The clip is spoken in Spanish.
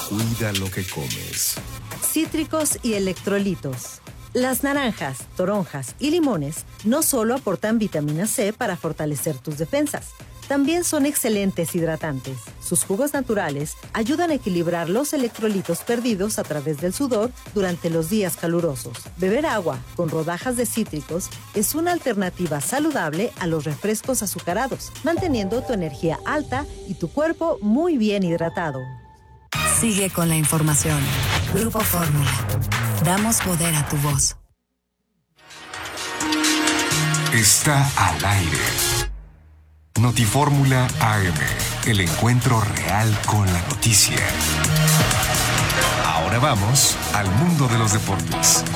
Cuida lo que comes. Cítricos y electrolitos. Las naranjas, toronjas y limones no solo aportan vitamina C para fortalecer tus defensas, también son excelentes hidratantes. Sus jugos naturales ayudan a equilibrar los electrolitos perdidos a través del sudor durante los días calurosos. Beber agua con rodajas de cítricos es una alternativa saludable a los refrescos azucarados, manteniendo tu energía alta y tu cuerpo muy bien hidratado. Sigue con la información. Grupo Fórmula. Damos poder a tu voz. Está al aire. Notifórmula AM. El encuentro real con la noticia. Ahora vamos al mundo de los deportes.